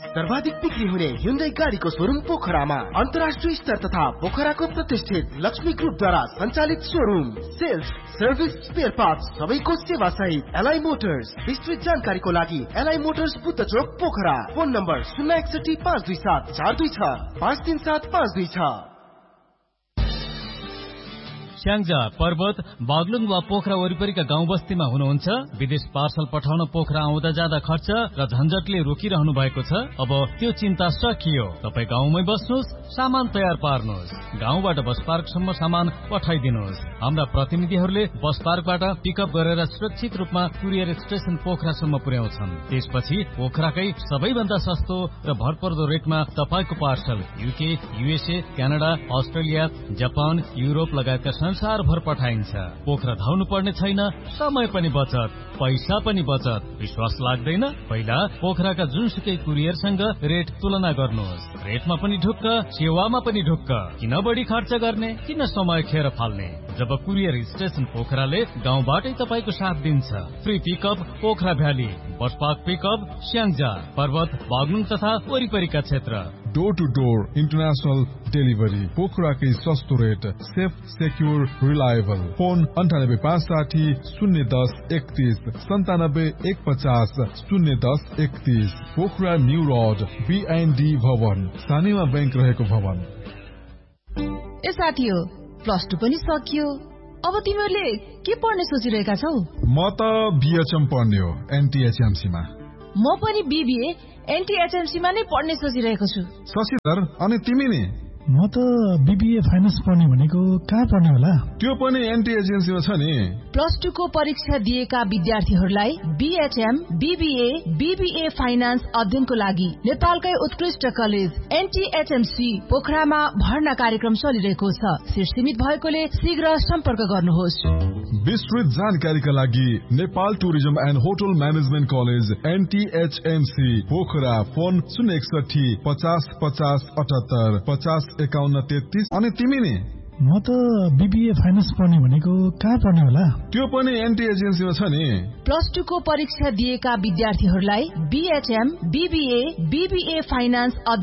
सर्वाधिक बिक्री हुने Hyundai गाडीको शोरूम पोखरामा अन्तर्राष्ट्रिय स्तर तथा पोखराको प्रतिष्ठित लक्ष्मी ग्रुपद्वारा सञ्चालित showroom. Sales, service, spare parts सबैको सेवा सहित एलआई मोटर्स। विस्तृत जानकारीको लागि एलआई मोटर्स बुद्ध चोक पोखरा। Phone number 061 527 426 537 526। स्याङ्जा, पर्वत, बागलुङ वा पोखरा वरिपरिका गाउँ बस्तीमा हुनुहुन्छ? विदेश पार्सल पठाउन पोखरा आउँदा जाँदा खर्च र झन्झटले रोकिरहनु भएको छ? अब त्यो चिन्ता सकियो। तपाई गाउँमै बस्नुहोस्, सामान तयार पार्नुहोस्, गाउँबाट बस पार्कसम्म सामान पठाइदिनुहोस्। हाम्रा प्रतिनिधिहरूले बस पार्कबाट पिकअप गरेर सुरक्षित रूपमा कुरियर स्टेशन पोखरासम्म पुर्याउँछन्। त्यसपछि पोखराकै सबैभन्दा सस्तो र भरपर्दो रेटमा तपाईको parcel UK, USA, Canada, Australia, Japan, Europe लगायतका संसारभर पठाइन्छ। पोखरा धाउनु पर्ने छैन, समय पनि बचत, पैसा पनि बचत। विश्वास लाग्दैन? पहिला पोखराका जुनसुकै कुरियरसँग रेट तुलना गर्नुहोस्। रेटमा पनि ढुक्क, सेवामा पनि ढुक्क। किन बढी खर्च गर्ने, किन समय खेर फाल्ने? जब कुरियर स्टेशन पोखराले गाउँबाटै तपाईको साथ दिन्छ। Free pickup Pokhara valley, bus park pickup Syangja, पर्वत, बागलुङ तथा वरिपरिका क्षेत्र। Door two door international delivery, पोखराकै सस्तो rate, safe, secure, reliable. Phone 9856 010 31 97 150 010 31। Pokhara new road, BND भवन, सानीमा बैंक रहेको भवन। ए साथी हो, प्लस 2 पनि सकियो। अब तिमीहरूले के पढ्ने सोचिरहेका छौ? म त BHM पढ्ने हो, NTHMC मा। म पनि BBA NTHMC मा नै पढ्ने सोचिरहेको छु। शशिधर, अनि तिमी नि? म त BBA फाइनान्स पढ्ने भनेको कहाँ पढ्ने होला? त्यो पनि NTHMC मा छ नि। प्लस 2 को परीक्षा दिएका विद्यार्थीहरूलाई BHM, BBA, BBA फाइनान्स अध्ययनको लागि नेपालकै उत्कृष्ट कलेज NTHMC पोखरामा भर्ना कार्यक्रम चलिरहेको छ। सिट सीमित भएकोले शीघ्र सम्पर्क गर्नुहोस्। विस्तृत जानकारीका लागि Nepal tourism and hotel management college NTHMC Pokhara. Phone 061 50 50 78 50 51 33। अनि तिमी नि? म त BBA फाइनान्स पढ्ने भनेको कहाँ पढ्ने होला? त्यो पनि NTHMC मा छ नि। प्लस 2 को परीक्षा दिएका विद्यार्थीहरूलाई BHM, BBA, BBA फाइनान्स